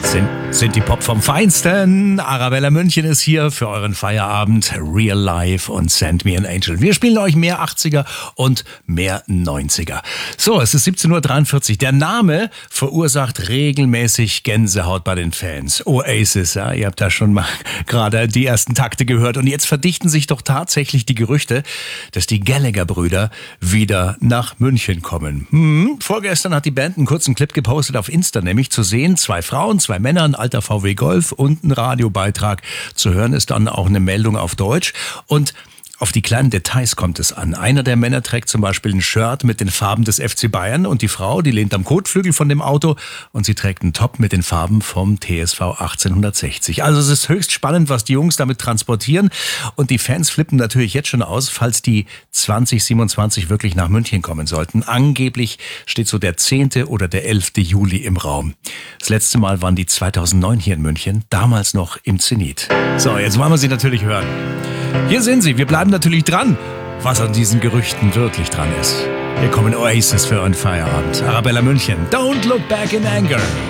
Sind die Pop vom Feinsten. Arabella München ist hier für euren Feierabend. Real Life und Send Me an Angel. Wir spielen euch mehr 80er und mehr 90er. So, es ist 17.43 Uhr. Der Name verursacht regelmäßig Gänsehaut bei den Fans. Oasis, ja, ihr habt da schon mal gerade die ersten Takte gehört. Und jetzt verdichten sich doch tatsächlich die Gerüchte, dass die Gallagher-Brüder wieder nach München kommen. Vorgestern hat die Band einen kurzen Clip gepostet auf Insta, nämlich zu sehen, 2 Frauen, 2 Männer, ein alter VW Golf und ein Radiobeitrag. Zu hören ist dann auch eine Meldung auf Deutsch. Und auf die kleinen Details kommt es an. Einer der Männer trägt zum Beispiel ein Shirt mit den Farben des FC Bayern und die Frau, die lehnt am Kotflügel von dem Auto und sie trägt einen Top mit den Farben vom TSV 1860. Also es ist höchst spannend, was die Jungs damit transportieren und die Fans flippen natürlich jetzt schon aus, falls die 2027 wirklich nach München kommen sollten. Angeblich steht so der 10. oder der 11. Juli im Raum. Das letzte Mal waren die 2009 hier in München, damals noch im Zenit. So, jetzt wollen wir sie natürlich hören. Hier sind sie, wir bleiben natürlich dran, was an diesen Gerüchten wirklich dran ist. Hier kommen Oasis für euren Feierabend. Arabella München, Don't Look Back in Anger.